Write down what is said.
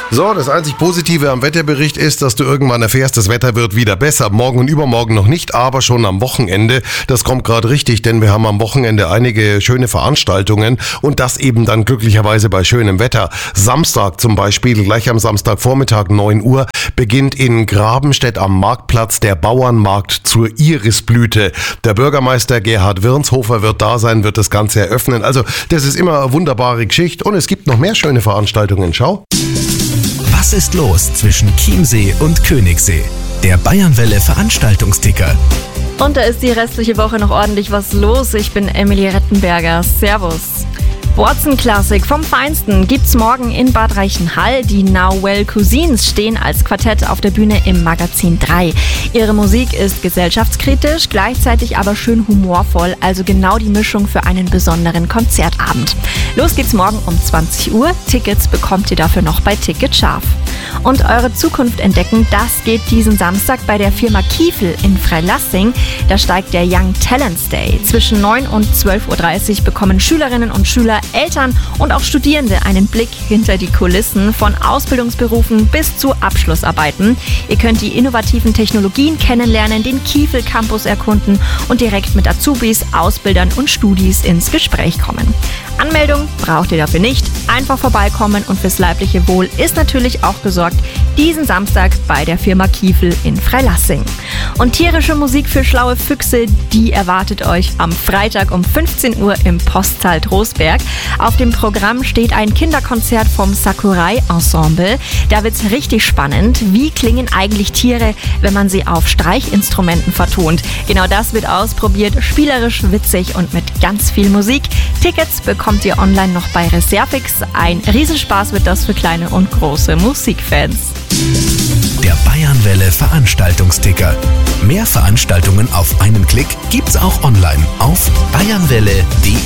So, das einzig Positive am Wetterbericht ist, dass du irgendwann erfährst, das Wetter wird wieder besser. Morgen und übermorgen noch nicht, aber schon am Wochenende. Das kommt gerade richtig, denn wir haben am Wochenende einige schöne Veranstaltungen und das eben dann glücklicherweise bei schönem Wetter. Samstag zum Beispiel, gleich am Samstagvormittag 9 Uhr, beginnt in Grabenstedt am Marktplatz der Bauernmarkt zur Irisblüte. Der Bürgermeister Gerhard Wirnshofer wird da sein, wird das Ganze eröffnen. Also das ist immer eine wunderbare Geschichte und es gibt noch mehr schöne Veranstaltungen. Schau. Was ist los zwischen Chiemsee und Königssee? Der Bayernwelle Veranstaltungsticker. Und da ist die restliche Woche noch ordentlich was los. Ich bin Emily Rettenberger. Servus. Watson-Klassik vom Feinsten gibt's morgen in Bad Reichenhall. Die Now Well Cousins stehen als Quartett auf der Bühne im Magazin 3. Ihre Musik ist gesellschaftskritisch, gleichzeitig aber schön humorvoll, also genau die Mischung für einen besonderen Konzertabend. Los geht's morgen um 20 Uhr. Tickets bekommt ihr dafür noch bei Ticketscharf. Und eure Zukunft entdecken, das geht diesen Samstag bei der Firma Kiefel in Freilassing. Da steigt der Young Talents Day. Zwischen 9 und 12.30 Uhr bekommen Schülerinnen und Schüler, Eltern und auch Studierende einen Blick hinter die Kulissen von Ausbildungsberufen bis zu Abschlussarbeiten. Ihr könnt die innovativen Technologien kennenlernen, den Kiefel Campus erkunden und direkt mit Azubis, Ausbildern und Studis ins Gespräch kommen. Anmeldung braucht ihr dafür nicht. Einfach vorbeikommen und fürs leibliche Wohl ist natürlich auch gesorgt. Diesen Samstag bei der Firma Kiefel in Freilassing. Und tierische Musik für schlaue Füchse, die erwartet euch am Freitag um 15 Uhr im Postsaal Trostberg. Auf dem Programm steht ein Kinderkonzert vom Sakurai Ensemble. Da wird's richtig spannend. Wie klingen eigentlich Tiere, wenn man sie auf Streichinstrumenten vertont? Genau das wird ausprobiert, spielerisch, witzig und mit ganz viel Musik. Tickets bekommt ihr online noch bei Reservix. Ein Riesenspaß wird das für kleine und große Musikfans. Der Bayernwelle Veranstaltungsticker. Mehr Veranstaltungen auf einen Klick gibt's auch online auf bayernwelle.de.